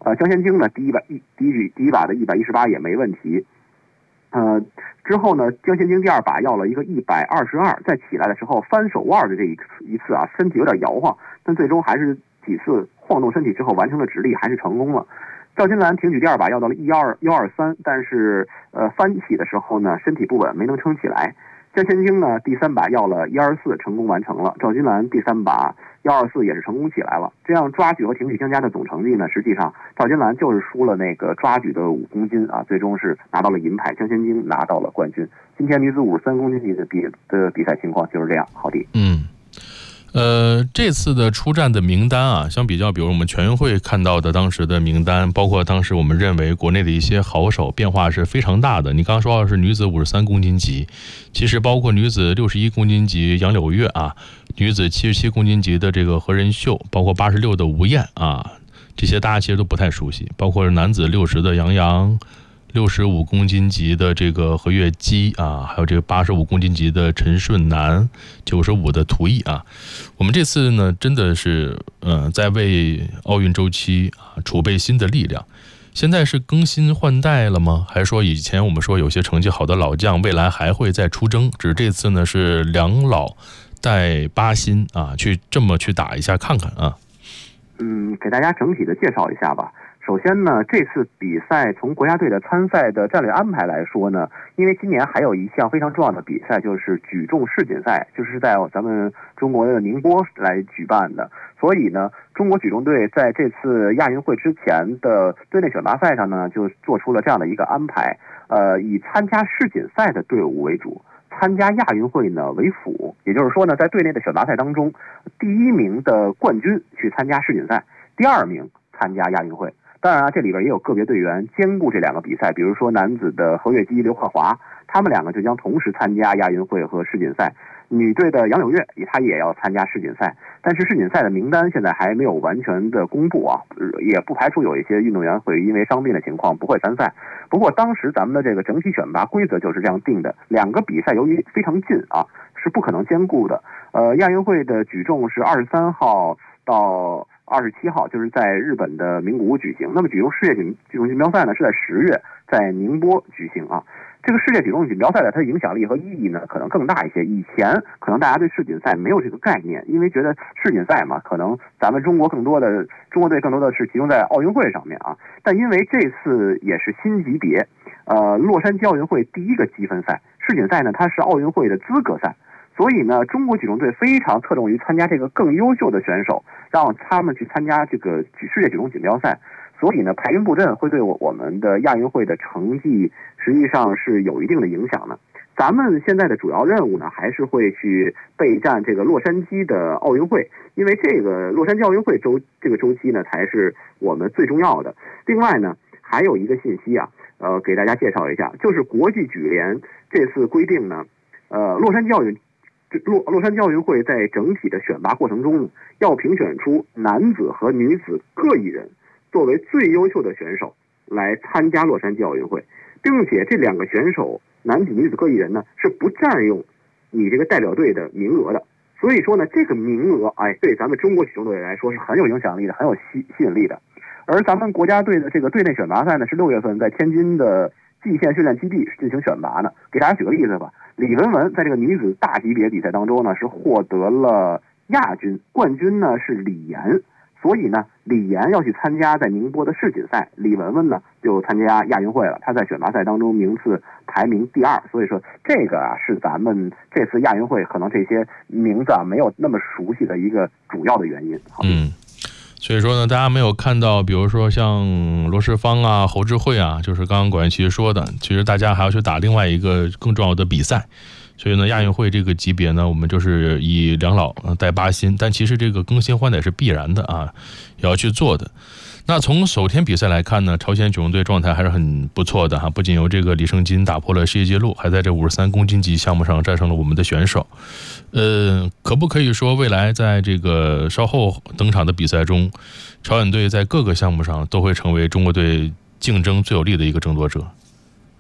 江贤晶呢第一把的118也没问题。之后呢，江贤晶第二把要了一个122，在起来的时候翻手腕的这一次啊，身体有点摇晃，但最终还是几次晃动身体之后完成了直立，还是成功了。赵金兰挺举第二把要到了123，但是翻起的时候呢，身体不稳，没能撑起来。江贤晶呢第三把要了124，成功完成了。赵金兰第三把124也是成功起来了。这样抓举和挺举相加的总成绩呢，实际上赵金兰就是输了那个抓举的5公斤啊，最终是拿到了银牌，江贤晶拿到了冠军。今天女子53公斤级的比赛情况就是这样。好的。 这次的出战的名单啊，相比较，比如我们全运会看到的当时的名单，包括当时我们认为国内的一些好手，变化是非常大的。你刚刚说的是女子53公斤级，其实包括女子61公斤级杨柳月啊，女子77公斤级的这个何仁秀，包括86的吴燕啊，这些大家其实都不太熟悉，包括男子60的杨洋。65公斤级的这个何月基啊，还有这个85公斤级的陈顺南，95的涂毅啊，我们这次呢真的是在为奥运周期啊储备新的力量。现在是更新换代了吗？还是说以前我们说有些成绩好的老将未来还会再出征？只是这次呢是两老带八新啊，这么去打一下看看啊。 给大家整体的介绍一下吧。首先呢，这次比赛从国家队的参赛的战略安排来说呢，因为今年还有一项非常重要的比赛，就是举重世锦赛，就是在咱们中国的宁波来举办的。所以呢，中国举重队在这次亚运会之前的队内选拔赛上呢，就做出了这样的一个安排，以参加世锦赛的队伍为主，参加亚运会呢为辅。也就是说呢，在队内的选拔赛当中，第1名的冠军去参加世锦赛，第2名参加亚运会。当然这里边也有个别队员兼顾这2个比赛，比如说男子的何月基、刘克华，他们2个就将同时参加亚运会和世锦赛。女队的杨柳月，她也要参加世锦赛，但是世锦赛的名单现在还没有完全的公布啊，也不排除有一些运动员会因为伤病的情况不会参赛。不过当时咱们的这个整体选拔规则就是这样定的，2个比赛由于非常近啊，是不可能兼顾的。亚运会的举重是23号到27号，就是在日本的名古屋举行。那么举重世界举重锦标赛呢，是在10月在宁波举行啊。这个世界举重锦标赛的它的影响力和意义呢，可能更大一些。以前可能大家对世锦赛没有这个概念，因为觉得世锦赛嘛，可能咱们中国队更多的是集中在奥运会上面啊。但因为这次也是新级别，洛杉矶奥运会第1个积分赛，世锦赛呢它是奥运会的资格赛。所以呢，中国举重队非常侧重于参加这个更优秀的选手，让他们去参加这个世界举重锦标赛。所以呢，排兵布阵会对我们的亚运会的成绩实际上是有一定的影响的。咱们现在的主要任务呢，还是会去备战这个洛杉矶的奥运会，因为这个洛杉矶奥运会这个周期呢，才是我们最重要的。另外呢，还有一个信息啊，给大家介绍一下，就是国际举联这次规定呢，洛杉矶奥运会在整体的选拔过程中，要评选出男子和女子各1人作为最优秀的选手来参加洛杉矶奥运会，并且这2个选手男子女子各1人呢是不占用你这个代表队的名额的。所以说呢，这个名额对咱们中国举重队来说是很有影响力的，很有吸引力的。而咱们国家队的这个队内选拔赛呢，是6月份在天津的蓟县训练基地进行选拔呢。给大家举个例子吧，李雯雯在这个女子大级别比赛当中呢是获得了亚军，冠军呢是李岩。所以呢，李岩要去参加在宁波的世锦赛，李雯雯呢就参加亚运会了。她在选拔赛当中名次排名第2，所以说这个啊是咱们这次亚运会可能这些名字没有那么熟悉的一个主要的原因。 所以说呢，大家没有看到，比如说像罗世芳啊、侯智慧啊，就是刚刚管院其实说的，其实大家还要去打另外一个更重要的比赛。所以呢，亚运会这个级别呢，我们就是以两老带八新，但其实这个更新换代是必然的啊，也要去做的。那从首天比赛来看呢，朝鲜举重队状态还是很不错的哈，不仅由这个李圣金打破了世界纪录，还在这53公斤级项目上战胜了我们的选手。可不可以说未来在这个稍后登场的比赛中，朝鲜队在各个项目上都会成为中国队竞争最有力的一个争夺者？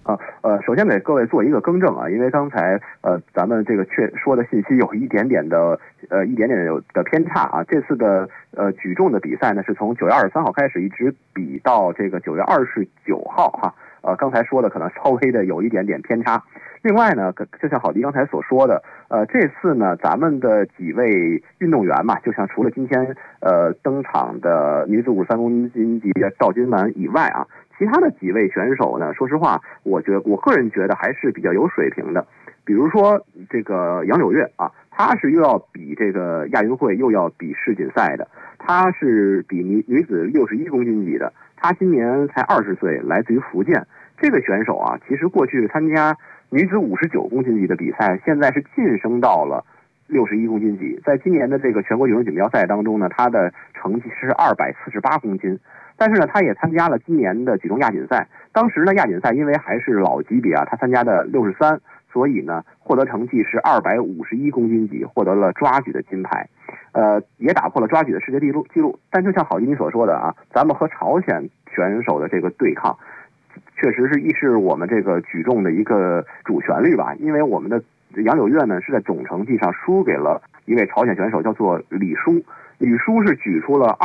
首先给各位做一个更正啊，因为刚才咱们这个说的信息有一点点的偏差啊。这次的举重的比赛呢，是从9月23号开始，一直比到这个9月29号哈。刚才说的可能稍微的有一点点偏差。另外呢，就像郝迪刚才所说的，这次呢，咱们的几位运动员嘛，就像除了今天登场的女子53公斤级的赵金满以外啊，其他的几位选手呢，说实话，我个人觉得还是比较有水平的。比如说这个杨柳月啊，她是又要比这个亚运会，又要比世锦赛的，她是比女子61公斤级的，她今年才20岁，来自于福建。这个选手啊，其实过去参加女子59公斤级的比赛，现在是晋升到了61公斤级。在今年的这个全国举重锦标赛当中呢，她的成绩是248公斤。但是呢，她也参加了今年的举重亚锦赛。当时呢，亚锦赛因为还是老级别啊，她参加的63，所以呢，获得成绩是251公斤级，获得了抓举的金牌，也打破了抓举的世界纪录。但就像郝迪你所说的啊，咱们和朝鲜选手的这个对抗，确实是我们这个举重的一个主旋律吧。因为我们的杨柳月呢是在总成绩上输给了一位朝鲜选手，叫做李舒。李舒是举出了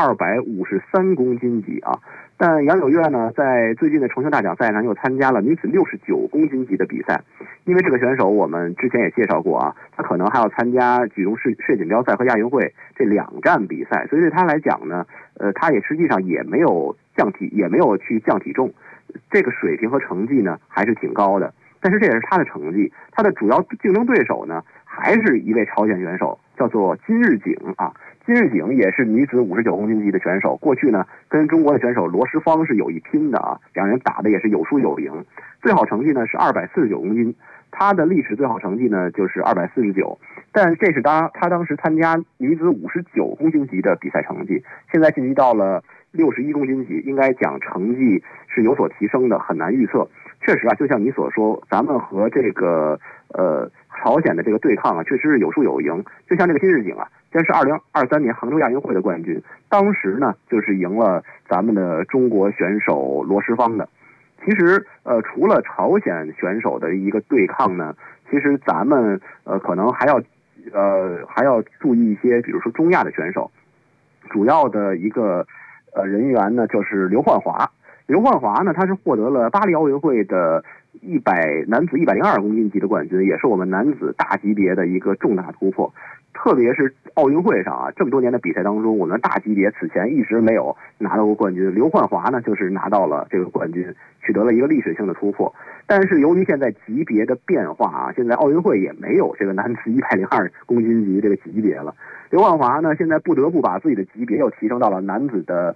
253公斤级啊，但杨柳月呢在最近的重庆大奖赛上又参加了女子69公斤级的比赛。因为这个选手我们之前也介绍过啊，他可能还要参加举重世锦标赛和亚运会这2站比赛，所以对他来讲呢，他也实际上也没有去降体重，这个水平和成绩呢还是挺高的。但是这也是他的成绩，他的主要竞争对手呢还是一位朝鲜选手，叫做金日景啊。金日景也是女子59公斤级的选手，过去呢跟中国的选手罗时芳是有一拼的啊，两人打的也是有输有赢，最好成绩呢是249公斤，他的历史最好成绩呢就是249，但这是他当时参加女子59公斤级的比赛成绩，现在晋级到了61公斤级，应该讲成绩是有所提升的，很难预测。确实啊，就像你所说，咱们和这个朝鲜的这个对抗啊，确实是有输有赢。就像这个金日景啊，这是2023年杭州亚运会的冠军，当时呢就是赢了咱们的中国选手罗时芳的。其实除了朝鲜选手的一个对抗呢，其实咱们可能还要注意一些，比如说中亚的选手。主要的一个人员呢就是刘焕华。刘焕华呢，他是获得了巴黎奥运会的男子102公斤级的冠军，也是我们男子大级别的一个重大突破。特别是奥运会上啊，这么多年的比赛当中，我们大级别此前一直没有拿到过冠军。刘焕华呢，就是拿到了这个冠军，取得了一个历史性的突破。但是由于现在级别的变化啊，现在奥运会也没有这个男子102公斤级这个级别了。刘焕华呢，现在不得不把自己的级别又提升到了男子的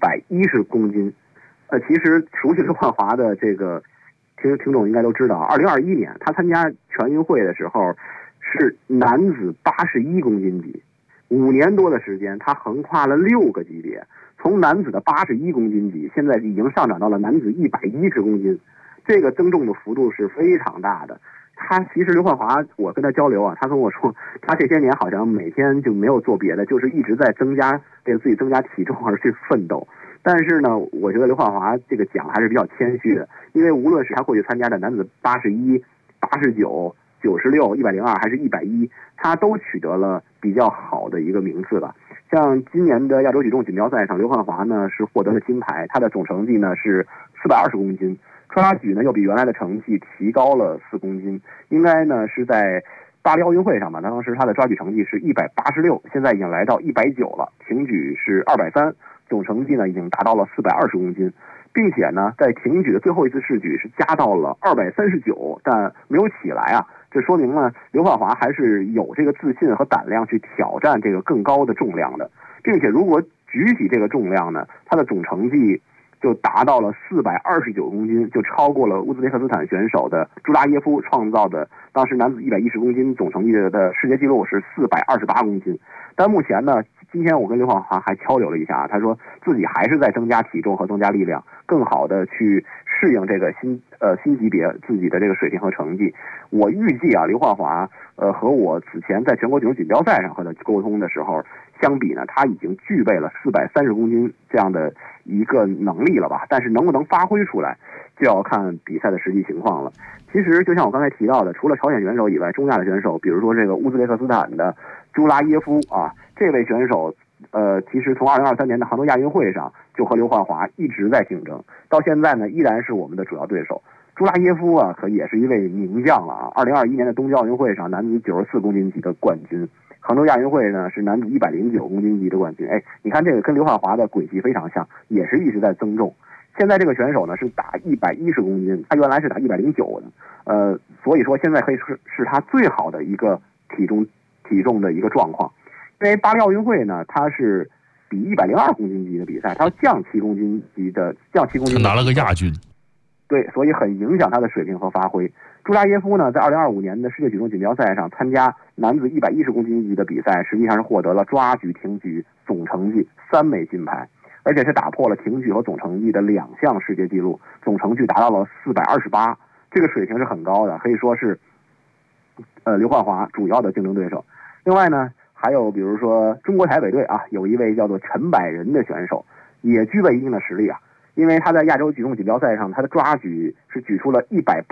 110公斤。其实熟悉刘焕华的这个听众应该都知道，2021年他参加全运会的时候是男子81公斤级，5年多的时间，他横跨了6个级别，从男子的81公斤级，现在已经上涨到了男子110公斤，这个增重的幅度是非常大的。其实刘焕华，我跟他交流啊，他跟我说，他这些年好像每天就没有做别的，就是一直在给自己增加体重而去奋斗。但是呢，我觉得刘焕华这个奖还是比较谦虚的，因为无论是他过去参加的男子81、89、96、102还是110，他都取得了比较好的一个名次吧。像今年的亚洲举重锦标赛上，刘焕华呢是获得了金牌，他的总成绩呢是420公斤，抓举呢又比原来的成绩提高了4公斤，应该呢是在巴黎奥运会上吧，当时他的抓举成绩是186，现在已经来到190了，挺举是230。总成绩呢已经达到了420公斤，并且呢在挺举的最后一次试举是加到了239，但没有起来啊。这说明呢刘焕华还是有这个自信和胆量去挑战这个更高的重量的，并且如果举起这个重量呢，他的总成绩就达到了429公斤，就超过了乌兹别克斯坦选手的朱拉耶夫创造的当时男子110公斤总成绩的世界纪录是428公斤。但目前呢，今天我跟刘焕华还交流了一下，他说自己还是在增加体重和增加力量，更好的去适应这个新级别自己的这个水平和成绩。我预计啊，刘焕华和我此前在全国举重锦标赛上和他沟通的时候相比呢，他已经具备了430公斤这样的一个能力了吧？但是能不能发挥出来，就要看比赛的实际情况了。其实就像我刚才提到的，除了朝鲜选手以外，中亚的选手，比如说这个乌兹别克斯坦的朱拉耶夫啊，这位选手其实从2023年的杭州亚运会上就和刘焕华一直在竞争，到现在呢依然是我们的主要对手。朱拉耶夫啊，可也是一位名将了啊！2021年的东京奥运会上，男子94公斤级的冠军；杭州亚运会呢是男子109公斤级的冠军。哎，你看这个跟刘焕华的轨迹非常像，也是一直在增重。现在这个选手呢是打110公斤，他原来是打109的，所以说现在可以是他最好的一个体重的一个状况。因为巴黎奥运会呢，他是比102公斤级的比赛，他要降7公斤级的，他拿了个亚军。 对，所以很影响他的水平和发挥。朱拉耶夫呢，在2025年的世界举重锦标赛上参加男子110公斤级的比赛，实际上是获得了抓举、挺举总成绩3枚金牌，而且是打破了挺举和总成绩的2项世界纪录，总成绩达到了428，这个水平是很高的，可以说是刘焕华主要的竞争对手。另外呢，还有比如说中国台北队啊，有一位叫做陈柏仁的选手，也具备一定的实力啊。因为他在亚洲举重锦标赛上，他的抓举是举出了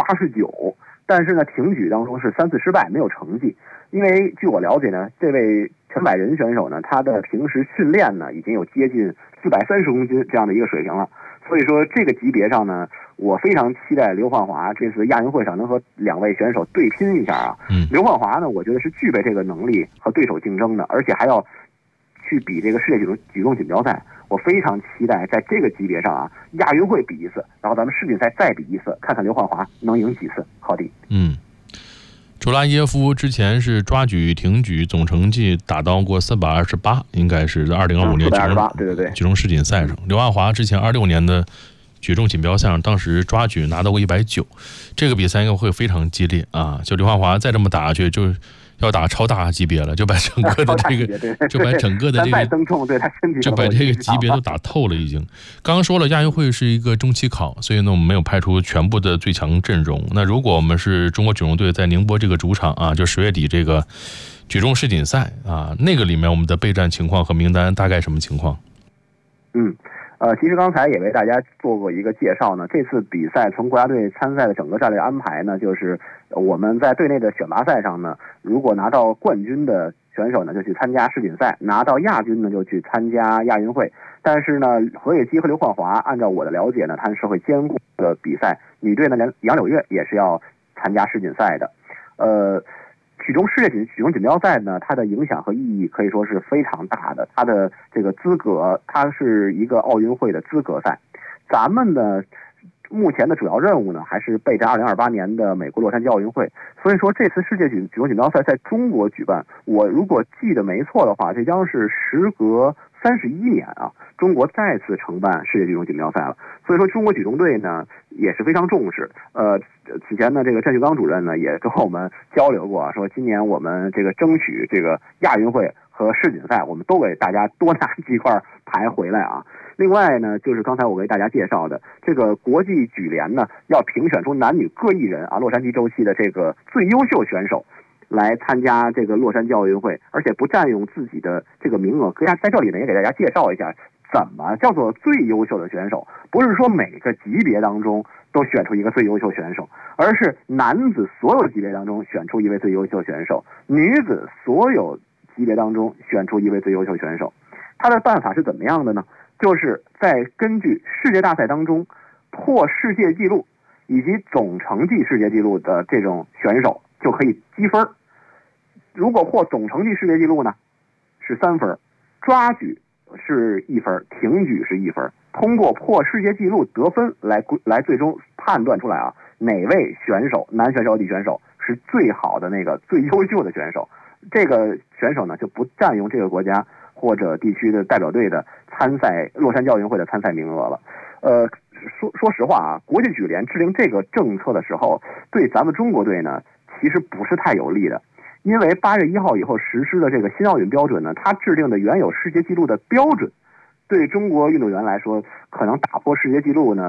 189，但是呢，挺举当中是3次失败，没有成绩。因为据我了解呢，这位陈柏仁选手呢，他的平时训练呢已经有接近430公斤这样的一个水平了。所以说这个级别上呢，我非常期待刘焕华这次亚运会上能和2位选手对拼一下啊。刘焕华呢，我觉得是具备这个能力和对手竞争的，而且还要去比这个世界举重锦标赛。我非常期待在这个级别上啊，亚运会比一次，然后咱们世锦赛再比一次，看看刘焕华能赢几次。好的。 朱拉耶夫之前是抓举、挺举总成绩达到过428，应该是在2025年举重世锦赛上。刘焕华之前26年的举重锦标赛上，当时抓举拿到过190，这个比赛应该会非常激烈啊！就刘焕华再这么打下去，就要打超大级别了，就把整个的这个就把这个级别都打透了已经。刚刚说了，亚运会是一个中期考，所以呢我们没有派出全部的最强阵容。那如果我们是中国举重队在宁波这个主场啊，就10月底这个举重世锦赛啊，那个里面我们的备战情况和名单大概什么情况？ 其实刚才也为大家做过一个介绍呢。这次比赛从国家队参赛的整个战略安排呢，就是我们在队内的选拔赛上呢，如果拿到冠军的选手呢，就去参加世锦赛；拿到亚军呢，就去参加亚运会。但是呢，何野基和刘焕华，按照我的了解呢，他们是会兼顾的比赛。女队呢，杨柳月也是要参加世锦赛的。举重锦标赛呢，它的影响和意义可以说是非常大的。它的这个资格，它是一个奥运会的资格赛。咱们的目前的主要任务呢，还是备战2028年的美国洛杉矶奥运会。所以说，这次世界举重锦标赛在中国举办，我如果记得没错的话，这将是时隔31年啊，中国再次承办世界举重锦标赛了。所以说，中国举重队呢也是非常重视。此前呢，这个战旭刚主任呢也跟我们交流过，说今年我们这个争取这个亚运会和世锦赛，我们都给大家多拿几块牌回来啊。另外呢，就是刚才我给大家介绍的这个国际举联呢，要评选出男女各一人啊，洛杉矶周期的这个最优秀选手来参加这个洛杉矶奥运会，而且不占用自己的这个名额。在这里呢，也给大家介绍一下怎么叫做最优秀的选手。不是说每个级别当中都选出一个最优秀选手，而是男子所有级别当中选出一位最优秀选手，女子所有级别当中选出一位最优秀选手。他的办法是怎么样的呢？就是在根据世界大赛当中破世界纪录以及总成绩世界纪录的这种选手就可以积分。如果破总成绩世界纪录呢，是3分；抓举是1分，挺举是1分。通过破世界纪录得分来最终判断出来啊，哪位选手，男选手、女选手是最好的那个最优秀的选手。这个选手呢就不占用这个国家或者地区的代表队的参赛洛杉矶奥运会的参赛名额了。说实话啊，国际举联制定这个政策的时候，对咱们中国队呢其实不是太有利的。因为8月1号以后实施的这个新奥运标准呢，它制定的原有世界纪录的标准，对中国运动员来说，可能打破世界纪录呢，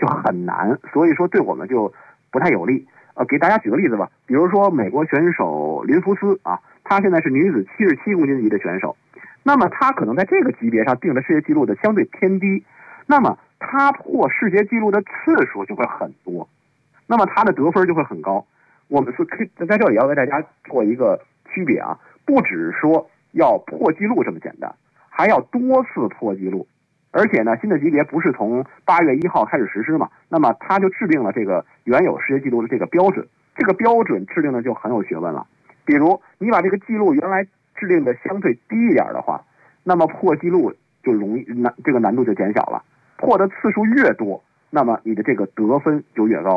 就很难，所以说对我们就不太有利。给大家举个例子吧，比如说美国选手林福斯啊，她现在是女子77公斤级的选手，那么她可能在这个级别上定的世界纪录的相对偏低，那么她破世界纪录的次数就会很多，那么她的得分就会很高。我们是可以在这里要为大家做一个区别啊，不只是说要破纪录这么简单，还要多次破纪录。而且呢，新的级别不是从8月1号开始实施嘛，那么他就制定了这个原有世界纪录的这个标准，这个标准制定的就很有学问了。比如你把这个记录原来制定的相对低一点的话，那么破纪录就容易这个难度就减小了，破的次数越多，那么你的这个得分就越高。